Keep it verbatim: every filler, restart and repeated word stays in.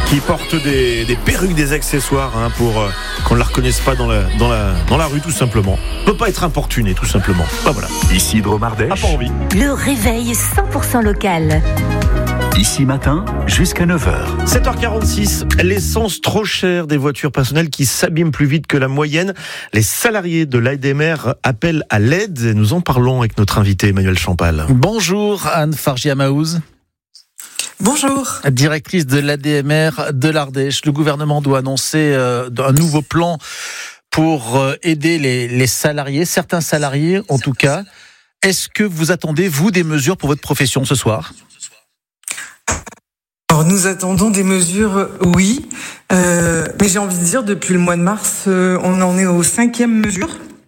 qui porte des, des perruques, des accessoires hein, pour euh, qu'on ne la reconnaisse pas dans la, dans, la, dans la rue tout simplement. On peut pas être importuné tout simplement. Bah voilà. Ici Dromardèche. A pas envie. Le réveil cent pour cent local. Ici matin, jusqu'à neuf heures. sept heures quarante-six, l'essence trop chère des voitures personnelles qui s'abîment plus vite que la moyenne. Les salariés de l'A D M R appellent à l'aide. Nous en parlons avec notre invité Emmanuel Champal. Bonjour Anne Fargia-Maouz. Bonjour. Directrice de l'A D M R de l'Ardèche. Le gouvernement doit annoncer euh, un nouveau plan pour euh, aider les, les salariés, certains salariés en tout cas. Est-ce que vous attendez, vous, des mesures pour votre profession ce soir ? Alors nous attendons des mesures, oui, euh, mais j'ai envie de dire depuis le mois de mars, euh, on en est aux cinquième mesure.